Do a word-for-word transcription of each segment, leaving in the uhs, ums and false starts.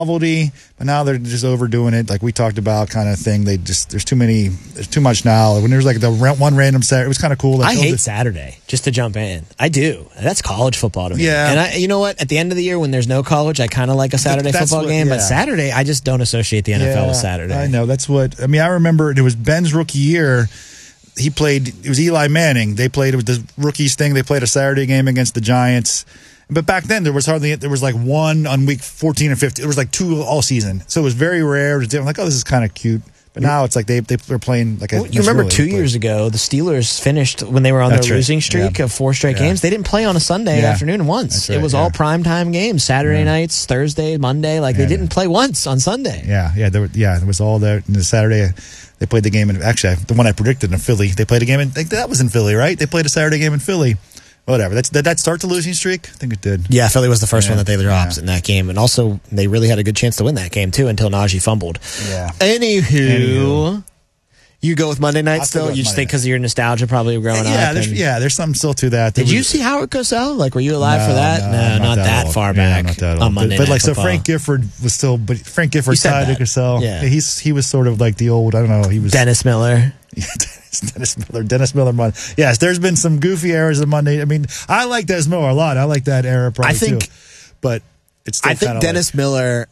novelty, but now they're just overdoing it, like we talked about, kind of thing. They just there's too many, there's too much now. When there's like the one random Saturday, it was kind of cool. Like, I oh, hate this, Saturday. Just to jump in, I do. That's college football to me. Yeah, and I, you know what? At the end of the year, when there's no college, I kind of like a Saturday That's football what- game. yeah. But Saturday, I just don't associate the N F L yeah, with Saturday. I know that's what I mean. I remember it was Ben's rookie year. He played. It was Eli Manning. They played with the rookies thing. They played a Saturday game against the Giants. But back then, there was hardly, there was like one on week fourteen or fifteen. There was like two all season. So it was very rare. It was different. Like, oh, this is kind of cute. But now it's like they, they, they're playing like a. Well, you remember two years ago, the Steelers finished when they were on That's their right. losing streak Yeah. of four straight Yeah. games. They didn't play on a Sunday Yeah. afternoon once. That's right, It was yeah. all primetime games, Saturday Yeah. nights, Thursday, Monday. Like, Yeah. they didn't play once on Sunday. Yeah, yeah, there, were- yeah. There was all that. And the Saturday, they played the game in, actually, the one I predicted in Philly. They played a game in, I think that was in Philly, right? They played a Saturday game in Philly. Whatever. That's, did that start the losing streak? I think it did. Yeah, Philly was the first Yeah. one that they dropped Yeah. in that game. And also, they really had a good chance to win that game, too, until Najee fumbled. Yeah. Anywho, Anywho. you go with Monday night I'll still? still go with You just Monday think because of your nostalgia probably growing Yeah, up? there's, and- yeah, there's something still to that. There Did you was- see Howard Cosell? Like, were you alive No, for that? no, No, not, that, old. far Yeah, back not that old. on Monday But, but Night like, so Football. Frank Gifford was still, but Frank Gifford You said tied to that. Cassell. Yeah. He's he was sort of like the old. I don't know. He was Dennis Miller. Dennis, Dennis Miller. Dennis Miller. Monday. Yes, there's been some goofy eras of Monday. I mean, I like Dennis Miller a lot. I like that era probably I think- too. But it's still I think kinda Dennis Miller.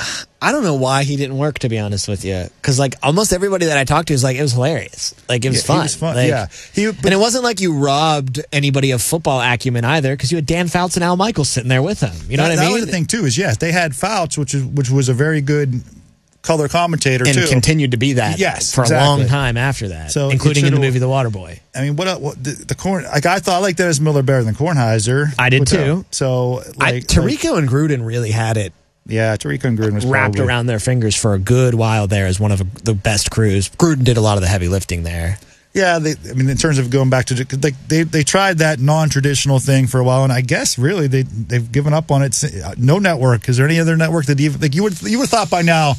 I don't know why he didn't work, to be honest with you, because like almost everybody that I talked to is like it was hilarious, like it was Yeah, he fun. was fun, Like, yeah. He- but- and it wasn't like you robbed anybody of football acumen either, because you had Dan Fouts and Al Michaels sitting there with him. You know that, what I mean? That was the thing too. Is yes, they had Fouts, which is which was a very good color commentator and too. continued to be that Yes, for exactly. a long time after that, So it including in the should've- movie The Waterboy. I mean, what, el- what the, the corn? Like I thought, I like Dennis Miller better than Kornheiser. I did Without- too. So I, like, Tirico and Gruden really had it like, yeah, Tariq and Gruden was wrapped probably, around their fingers for a good while there as one of the best crews. Gruden did a lot of the heavy lifting there. Yeah, they, I mean, in terms of going back to, cause like they they tried that non-traditional thing for a while, and I guess really they they've given up on it. No network. Is there any other network that you like? You would you would have thought by now,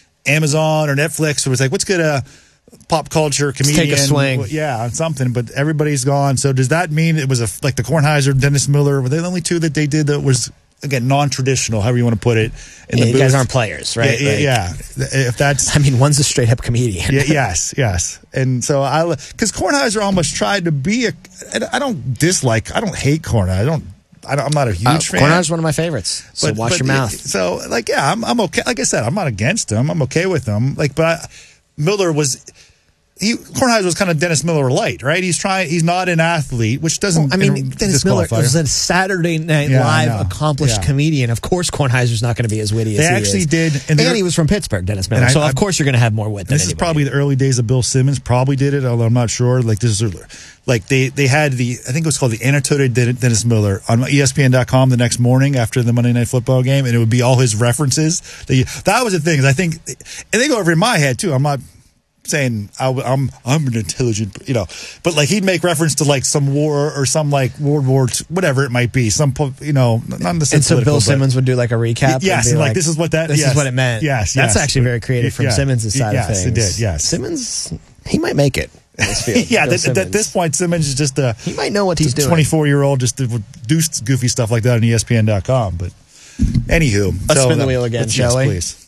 Amazon or Netflix was like, let's get a pop culture comedian, take a swing. yeah, on something. But everybody's gone. So does that mean it was a like the Kornheiser, Dennis Miller? Were they the only two that they did that was again non-traditional? However you want to put it. In Yeah, the you guys booth? aren't players, right? Yeah, Like- yeah, yeah. If that's I mean, one's a straight up comedian. yeah, yes, yes. And so I, because Kornheiser almost tried to be a, and I don't dislike, I don't hate Kornheiser. I don't, I don't I'm not a huge Uh, fan. Kornheiser's one of my favorites. So But- watch but your mouth. it- So like, yeah, I'm, I'm okay. Like I said, I'm not against him. I'm okay with him. Like, but I, Miller was, he, Kornheiser was kind of Dennis Miller light, right? He's trying, he's not an athlete, which doesn't, I mean, you know, Dennis Miller disqualify was him. a Saturday Night Yeah, I Live know. accomplished Yeah. comedian. Of course, Kornheiser's not going to be as witty They as he actually is. did, And, and they were- he was from Pittsburgh, Dennis Miller. And I- so, of I- course, you're going to have more wit than This is anybody. probably the early days of Bill Simmons. Probably did it, although I'm not sure. Like this is like they they had the I think it was called the Annotated Dennis Miller on E S P N dot com the next morning after the Monday Night Football game, and it would be all his references. That, that was the thing. Is I think, and they go over in my head too. I'm not saying I, I'm I'm an intelligent, you know, but like he'd make reference to like some war or some like World War two, whatever it might be. Some po- you know, not in the And so Bill but- Simmons would do like a recap. Yes, and be and like, like, this is what that- This yes. is what it meant. Yes, that's yes. actually very creative from Yeah. Simmons' side Yes, of it things. did, yes. Simmons, he might make it. in this field, yeah, Bill that, at Simmons. this point, Simmons is just a he might know what he's doing. twenty-four year old just to do goofy stuff like that on E S P N dot com. But anywho, Let's so, spin the uh, wheel again, let's- shall yes, we? Please.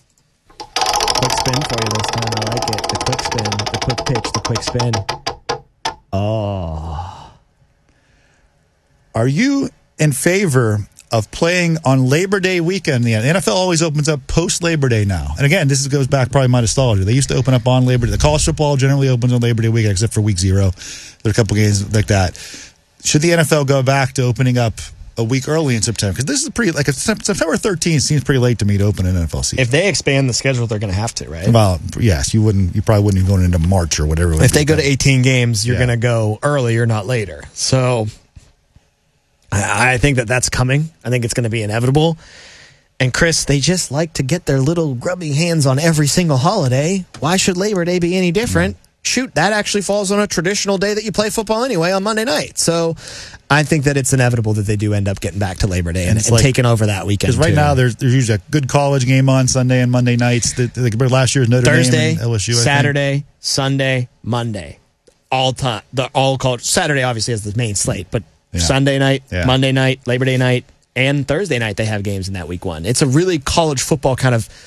Quick spin for you this time. I like it. The quick spin, the quick pitch, the quick spin. Oh. Are you in favor of playing on Labor Day weekend? The N F L always opens up post Labor Day now. And again, this goes back probably my nostalgia. They used to open up on Labor Day. The college football generally opens on Labor Day weekend, except for week zero. There are a couple games like that. Should the N F L go back to opening up a week early in September? Because this is pretty, like, September thirteenth seems pretty late to me to open an N F L season. If they expand the schedule, they're going to have to, right? Well, yes, you wouldn't. You probably wouldn't be going into March or whatever. If they go to eighteen games, you're Yeah. going to go earlier, not later. So I, I think that that's coming. I think it's going to be inevitable. And Chris, they just like to get their little grubby hands on every single holiday. Why should Labor Day be any different? Mm. Shoot, that actually falls on a traditional day that you play football anyway on Monday night. So I think that it's inevitable that they do end up getting back to Labor Day and, and, and like, taking over that weekend. Because right too. now there's there's usually a good college game on Sunday and Monday nights. The, the, last year's Notre Thursday, Dame and L S U. I Saturday, think. Sunday, Monday, all time. The all college. Saturday obviously has the main slate, but yeah. Sunday night, yeah. Monday night, Labor Day night, And Thursday night they have games in that week one. It's a really college football kind of